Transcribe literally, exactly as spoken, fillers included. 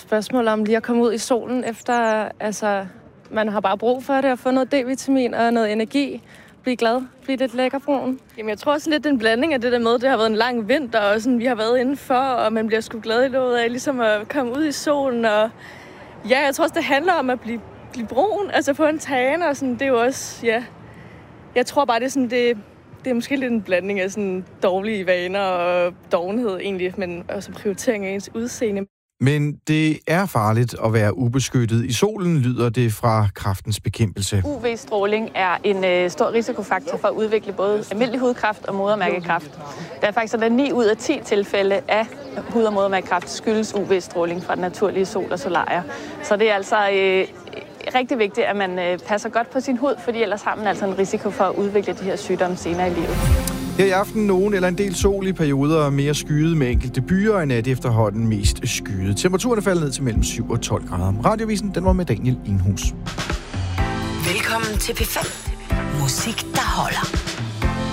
spørgsmål om lige at komme ud i solen efter, altså, man har bare brug for det, at få noget D-vitamin og noget energi. Blive glad, blive lidt lækkerbrun. Jamen, jeg tror også lidt, det er en blanding af det der med, det har været en lang vinter, og sådan, vi har været indenfor, og man bliver sgu glad i løbet af ligesom at komme ud i solen. Og ja, jeg tror også, det handler om at blive, blive brun, altså få en tan, og sådan, det er jo også, ja. Jeg tror bare, det er sådan, det, det er måske lidt en blanding af sådan dårlige vaner og dovenhed egentlig, men også prioritering af ens udseende. Men det er farligt at være ubeskyttet i solen, lyder det fra Kræftens Bekæmpelse. U V-stråling er en øh, stor risikofaktor for at udvikle både almindelig hudkræft og modermærkekræft. Der er faktisk sådan ni ud af ti tilfælde af hud- og modermærkekræft skyldes U V-stråling fra den naturlige sol og solarier. Så det er altså øh, rigtig vigtigt, at man øh, passer godt på sin hud, fordi ellers har man altså en risiko for at udvikle de her sygdomme senere i livet. Her i aften nogen eller en del sol i perioder, mere skyet med enkelte byer, og nat efterhånden mest skyet. Temperaturen er faldet ned til mellem syv og tolv grader. Radiovisen, den var med Daniel Inghus. Velkommen til P fem. Musik, der holder.